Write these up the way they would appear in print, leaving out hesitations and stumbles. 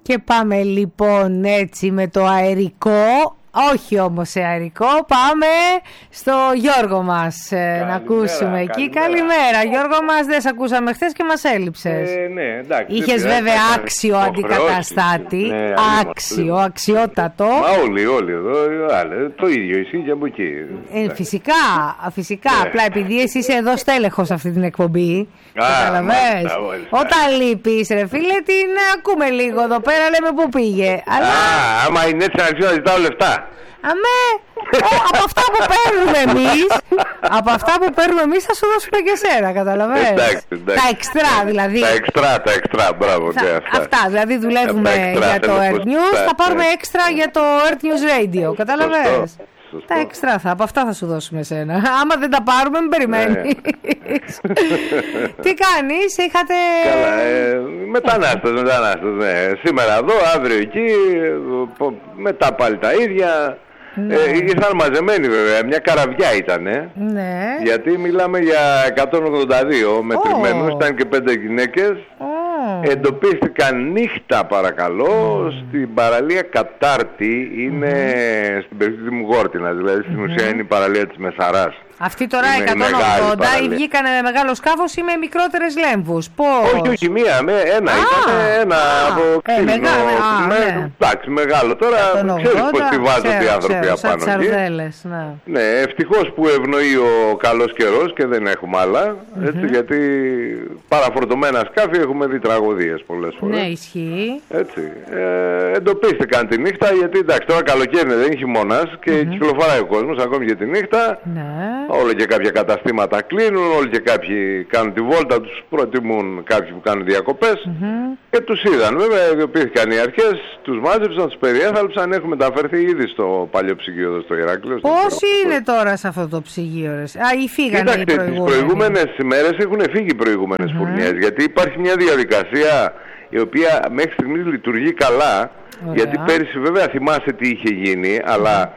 Και πάμε λοιπόν έτσι με το αερικό. Όχι όμως σε αερικό, πάμε στο Γιώργο μας να ακούσουμε εκεί. Καλημέρα Γιώργο μας, δεν σε ακούσαμε χθες και μας έλειψες. Ναι, εντάξει. Είχες βέβαια άξιο αντικαταστάτη, άξιο, αξιότατο. Μα όλοι εδώ, το ίδιο ισχύει και από εκεί. Φυσικά, απλά επειδή εσύ είσαι εδώ στέλεχος αυτή την εκπομπή, καταλαβαίνεις. Όταν λείπεις ρε φίλε, την ακούμε λίγο εδώ πέρα, λέμε που πήγε. Άμα είναι έτσι να ζητάω λεφτά. Αμέ, από αυτά που παίρνουμε εμείς, θα σου δώσουμε και εσένα, καταλαβαίνεις. Τα εξτρά δηλαδή. Τα εξτρά, μπράβο. Αυτά, δηλαδή δουλεύουμε για το Earth News, θα πάρουμε έξτρα για το Earth News Radio, καταλαβαίνεις. Τα εξτρά από αυτά θα σου δώσουμε εσένα. Άμα δεν τα πάρουμε, μην περιμένεις. Τι κάνεις, είχατε... Μετανάστες, ναι. Σήμερα εδώ, αύριο εκεί, μετά πάλι τα ίδια. Ήρθαν μαζεμένοι βέβαια, μια καραβιά ήτανε. Ναι. Γιατί μιλάμε για 182 μετρημένους, ήταν και 5 γυναίκες. Εντοπίστηκαν νύχτα παρακαλώ στην παραλία Κατάρτη, είναι στην περιοχή της Μουγόρτινας, δηλαδή στην ουσία είναι η παραλία της Μεσαράς. Αυτοί τώρα 180 ή βγήκανε με μεγάλο σκάφος ή με μικρότερες λέμβους? Πώς? Όχι, ένα από ξύλινο. Εντάξει, μεγάλο. Τώρα ξέρεις πως τη βάζονται οι άνθρωποι απάνω εκεί. Ναι, ευτυχώς που ευνοεί ο καλός καιρός και δεν έχουμε άλλα, έτσι, γιατί παραφορτωμένα σκάφη έχουμε δει τραγωδίες πολλές φορές. Ναι, ισχύει. Έτσι, εντοπίστηκαν τη νύχτα, γιατί εντάξει τώρα καλοκαίρι δεν είναι χειμώνας και κυκλοφοράει ο κόσμος ακόμη και τη νύχτα. Όλο και κάποια καταστήματα κλείνουν, όλοι και κάποιοι κάνουν τη βόλτα, τους προτιμούν κάποιοι που κάνουν διακοπές και τους είδαν. Βέβαια ειδοποιήθηκαν οι αρχές, τους μάζεψαν, τους περιέθαλψαν, έχουν μεταφερθεί ήδη στο παλιό ψυγείο εδώ στο Ηράκλειο. Πόσοι είναι τώρα σε αυτό το ψυγείο ρε? Ή φύγανε οι προηγούμενοι? Τις προηγούμενες ημέρες έχουν φύγει οι προηγούμενες φουρνιές, γιατί υπάρχει μια διαδικασία η οποία μέχρι στιγμής λειτουργεί καλά. Γιατί πέρυσι βέβαια θυμάσαι τι είχε γίνει, αλλά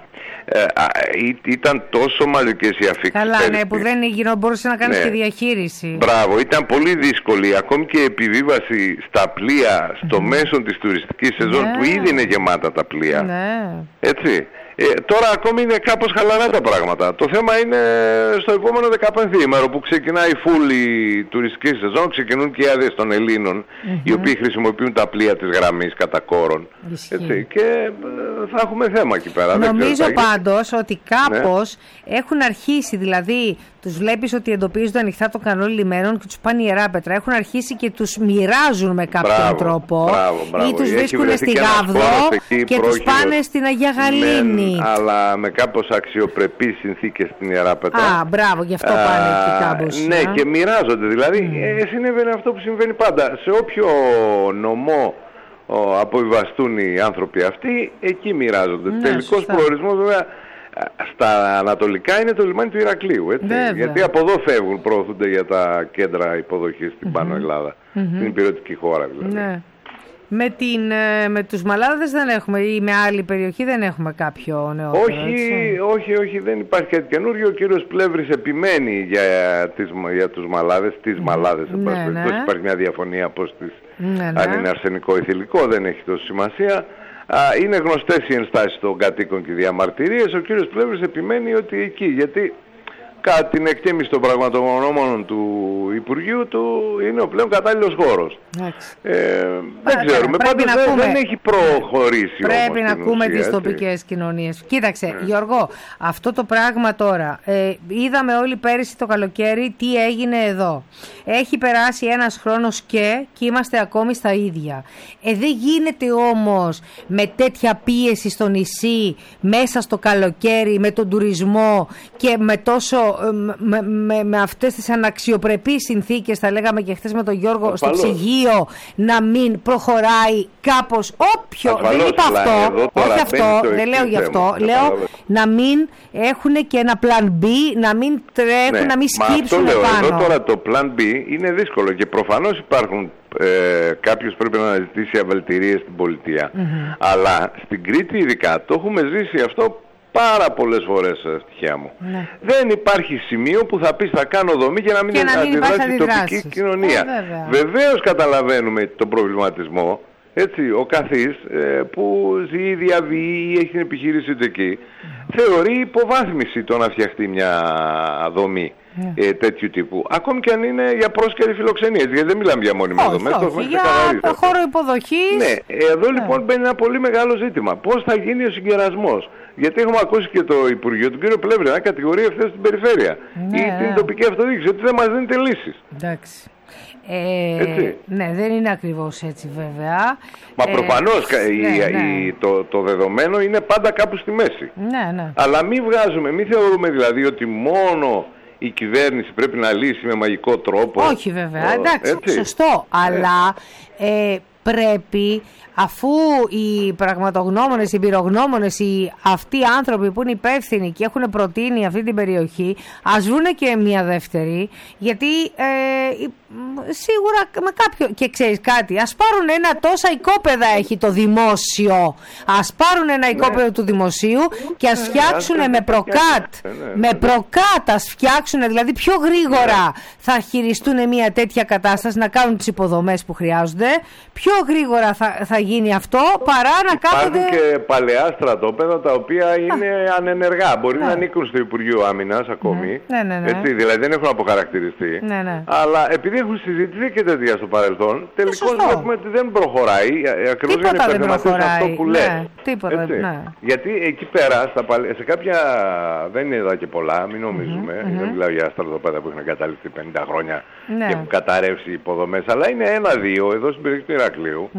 ήταν τόσο μαζικές οι αφήξεις. Καλά, ναι, που δεν μπορούσε να κάνεις και διαχείριση. Μπράβο, ήταν πολύ δύσκολη. Ακόμη και η επιβίβαση στα πλοία στο μέσο της τουριστικής σεζόν που ήδη είναι γεμάτα τα πλοία. Έτσι. Τώρα ακόμη είναι κάπως χαλαρά τα πράγματα. Το θέμα είναι στο επόμενο 15 ημέρο που ξεκινάει full η τουριστική σεζόν, ξεκινούν και οι άδειες των Ελλήνων, οι οποίοι χρησιμοποιούν τα πλοία της γραμμής κατά κόρον. Έτσι, και θα έχουμε θέμα εκεί πέρα. Νομίζω πάντως ότι κάπως έχουν αρχίσει, δηλαδή τους βλέπεις ότι εντοπίζονται ανοιχτά των κανόνων λιμένων και τους πάνε ιεράπετρα. Έχουν αρχίσει και τους μοιράζουν με κάποιον τρόπο. Ή τους βρίσκουν στη Γάβδο και τους πάνε στην Αγία Γαλήνη. Αλλά με κάπως αξιοπρεπείς συνθήκες στην Ιεράπετρα. Μπράβο, γι' αυτό πάνε εκεί κάπως. Ναι, και μοιράζονται. Δηλαδή συνέβαινε αυτό που συμβαίνει πάντα. Σε όποιο νομό αποβιβαστούν οι άνθρωποι αυτοί, εκεί μοιράζονται. Τελικός προορισμός βέβαια στα ανατολικά είναι το λιμάνι του Ηρακλείου, έτσι. Γιατί από εδώ φεύγουν, προωθούνται για τα κέντρα υποδοχής στην Πάνω Ελλάδα, στην υπηρετική χώρα δηλαδή. Με τους Μαλάδες δεν έχουμε, ή με άλλη περιοχή δεν έχουμε κάποιο νεότερο? Όχι, δεν υπάρχει κάτι καινούργιο. Ο κύριος Πλεύρης επιμένει για τους Μαλάδες, τις Μαλάδες. Υπάρχει μια διαφωνία αν είναι αρσενικό ή θηλυκό, δεν έχει τόσο σημασία. Είναι γνωστές οι ενστάσεις των κατοίκων και οι διαμαρτυρίες. Ο κύριος Πλεύρης επιμένει ότι εκεί, γιατί κατά την εκτίμηση των πραγματογνωμόνων του Υπουργείου του είναι ο πλέον κατάλληλος χώρος. Δεν ξέρουμε, πάντως δεν έχει προχωρήσει. Πρέπει να ακούμε τις τοπικές κοινωνίες. Κοίταξε Γιώργο, αυτό το πράγμα τώρα, είδαμε όλοι πέρυσι το καλοκαίρι τι έγινε εδώ. Έχει περάσει ένας χρόνος και είμαστε ακόμη στα ίδια. Δεν γίνεται όμως με τέτοια πίεση στο νησί, μέσα στο καλοκαίρι, με τον τουρισμό και με τόσο με αυτές τις αναξιοπρεπείς συνθήκες, θα λέγαμε και χθες με τον Γιώργο, στο ψυγείο, να μην προχωράει κάπως δεν είπα αυτό, όχι αυτό, δεν λέω γι' αυτό, λέω να μην έχουν και ένα plan B, να μην τρέχουν, να μην σκύψουν πάνω. Εδώ τώρα το plan B είναι δύσκολο και προφανώς υπάρχουν κάποιος πρέπει να αναζητήσει αβελτηρίες στην πολιτεία, αλλά στην Κρήτη ειδικά το έχουμε ζήσει αυτό πάρα πολλές φορές, στοιχεία μου. Δεν υπάρχει σημείο που θα πεις θα κάνω δομή και να μην αντιδράσει η τοπική κοινωνία. Βεβαίως καταλαβαίνουμε τον προβληματισμό, έτσι, ο καθής που ζει ή διαβεί ή έχει την επιχείρηση του εκεί, θεωρεί υποβάθμιση το να φτιαχτεί μια δομή τέτοιου τύπου. Ακόμη και αν είναι για πρόσκαιρη φιλοξενία, γιατί δεν μιλάμε για μόνιμες δομές, το έχουμε ξεκαθαρίσει. Για χώρο υποδοχής. Ναι, εδώ λοιπόν μπαίνει ένα πολύ μεγάλο ζήτημα. Πώς θα γίνει ο συγκερασμός? Γιατί έχουμε ακούσει και το Υπουργείο, τον κύριο Πλεύρη, να κατηγορεί ευθέως την περιφέρεια ή την τοπική αυτοδιοίκηση, ότι δεν μας δίνεται λύσεις. Εντάξει. Ναι, δεν είναι ακριβώς έτσι βέβαια. Μα προφανώς το δεδομένο είναι πάντα κάπου στη μέση. Ναι. Αλλά μην θεωρούμε δηλαδή ότι μόνο η κυβέρνηση πρέπει να λύσει με μαγικό τρόπο. Όχι βέβαια, εντάξει, σωστό. Αλλά πρέπει, αφού οι πραγματογνώμονες, οι εμπειρογνώμονες, αυτοί οι άνθρωποι που είναι υπεύθυνοι και έχουν προτείνει αυτή την περιοχή, ας βρούνε και μια δεύτερη, γιατί σίγουρα με κάποιο, και ξέρεις κάτι, ας πάρουν ένα, τόσα οικόπεδα έχει το δημόσιο, ας πάρουν ένα οικόπεδο του δημοσίου και ας φτιάξουν με προκάτ, ας φτιάξουν, δηλαδή πιο γρήγορα θα χειριστούν μια τέτοια κατάσταση, να κάνουν τις υποδομές που χρειάζονται, πιο γρήγορα θα γίνει αυτό παρά να κάθονται. Υπάρχουν και παλαιά στρατόπεδα τα οποία είναι ανενεργά. Μπορεί να ανήκουν στο Υπουργείο Άμυνας ακόμη. Έτσι, δηλαδή δεν έχουν αποχαρακτηριστεί. Αλλά επειδή έχουν συζητηθεί και τέτοια στο παρελθόν, τελικώς βλέπουμε ότι δεν προχωράει. Ακριβώς για να υπερθεματίσει αυτό που λέει. Γιατί εκεί πέρα, σε κάποια. Δεν είναι εδώ και πολλά, μην νομίζουμε. Δεν μιλάω για στρατόπεδα που έχουν εγκαταλειφθεί 50 χρόνια και έχουν καταρρεύσει υποδομές. Αλλά είναι 1-2 εδώ στην περιοχή του Ηρακλείου.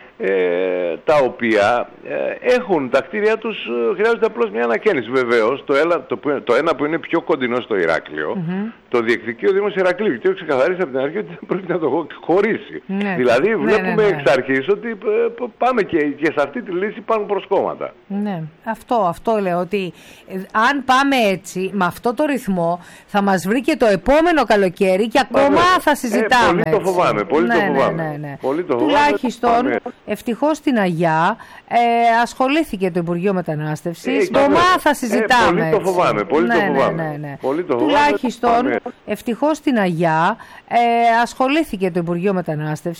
Τα οποία έχουν τα κτίρια τους, χρειάζεται απλώς μια ανακαίνιση. Βεβαίως το ένα που είναι πιο κοντινό στο Ηράκλειο, το διεκδικεί ο Δήμος Ηρακλείου και έχω ξεκαθαρίσει από την αρχή ότι δεν πρόκειται να το χωρίσει. Δηλαδή βλέπουμε εξ αρχής ότι πάμε και σε αυτή τη λύση υπάρχουν προσκόμματα. Ναι, αυτό λέω, ότι αν πάμε έτσι με αυτό το ρυθμό θα μας βρει και το επόμενο καλοκαίρι και ακόμα θα συζητάμε. Πολύ το φοβάμαι, πολύ το φοβάμαι. Τουλάχιστον ευτυχώς στην Αγιά ασχολήθηκε το Υπουργείο Μετανάστευσης. Θα συζητάμε. Πολύ το φοβάμαι. Τουλάχιστον ευτυχώς στην Αγιά ασχολήθηκε το Υπουργείο Μετανάστευσης.